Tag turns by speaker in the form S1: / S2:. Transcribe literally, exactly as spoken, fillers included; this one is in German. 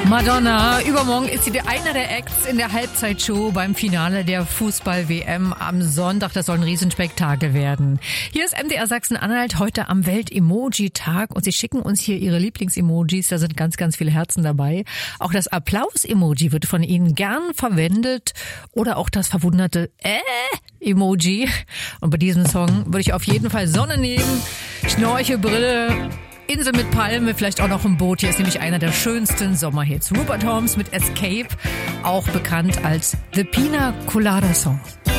S1: Madonna, übermorgen ist sie einer der Acts in der Halbzeitshow beim Finale der Fußball-W M am Sonntag. Das soll ein Riesenspektakel werden. Hier ist M D R Sachsen-Anhalt heute am Welt-Emoji-Tag und sie schicken uns hier ihre Lieblings-Emojis. Da sind ganz, ganz viele Herzen dabei. Auch das Applaus-Emoji wird von Ihnen gern verwendet oder auch das verwunderte Äh-Emoji. Und bei diesem Song würde ich auf jeden Fall Sonne nehmen, Schnorchelbrille, Insel mit Palme, vielleicht auch noch ein Boot. Hier ist nämlich einer der schönsten Sommerhits. Rupert Holmes mit Escape, auch bekannt als The Pina Colada Song.